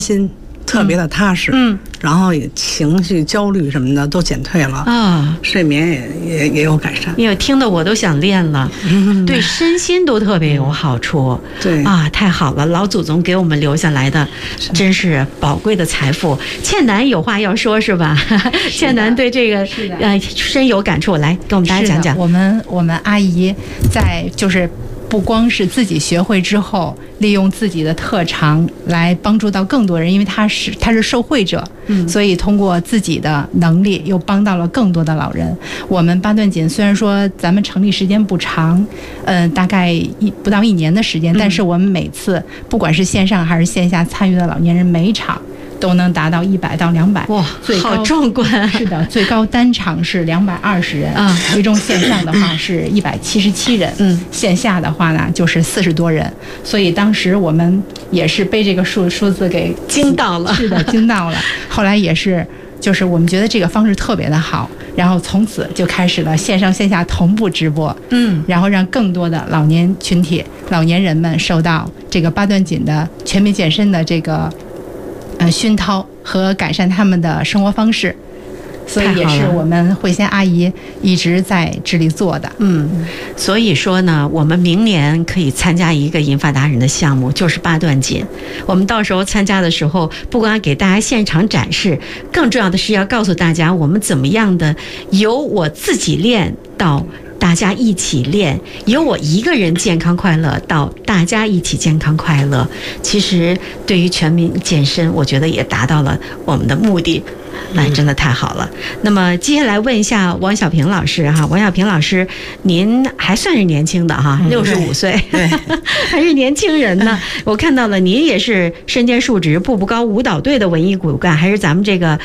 心特别的踏实，然后也情绪焦虑什么的都减退了啊，睡眠也有改善。 哎呦，听得我都想练了，对身心都特别有好处。 对啊，太好了，老祖宗给我们留下来的真是宝贵的财富。倩楠有话要说是吧？倩楠对这个深有感触，来跟我们大家讲讲。 我们阿姨在就是不光是自己学会之后，利用自己的特长来帮助到更多人，因为她是受惠者，所以通过自己的能力又帮到了更多的老人。我们八段锦虽然说咱们成立时间不长，大概不到1年的时间，但是我们每次不管是线上还是线下参与的老年人，每一场都能达到100到200， 哇，好壮观！ 是的，最高单场是220人，其中线上的话是177人，线下的话呢就是40多人，所以当时我们也是被这个数字给惊到了， 是的，惊到了。后来也是，就是我们觉得这个方式特别的好，然后从此就开始了线上线下同步直播，然后让更多的老年群体、老年人们受到这个八段锦的全民健身的这个熏陶和改善他们的生活方式，所以也是我们慧仙阿姨一直在致力做的。 所以说呢，我们明年可以参加一个银发达人的项目，就是八段锦。我们到时候参加的时候，不光给大家现场展示，更重要的是要告诉大家我们怎么样的由我自己练到大家一起练，由我一个人健康快乐到大家一起健康快乐。其实对于全民健身，我觉得也达到了我们的目的。真的太好了。那么接下来问一下王小平老师哈，王小平老师，您还算是年轻的哈，65岁， 对， 还是年轻人呢。我看到了，您也是身兼数职，步步高舞蹈队的文艺骨干，还是咱们这个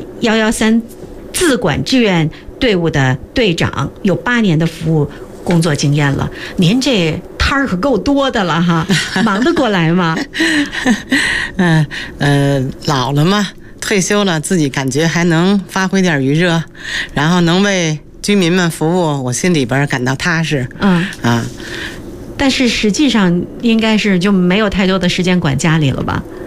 113自管志愿队伍的队长，有8年的服务工作经验了。您这摊儿可够多的了哈，忙得过来吗？ 老了嘛，退休了，自己感觉还能发挥点余热，然后能为居民们服务，我心里边感到踏实。 但是实际上应该是就没有太多的时间管家里了吧？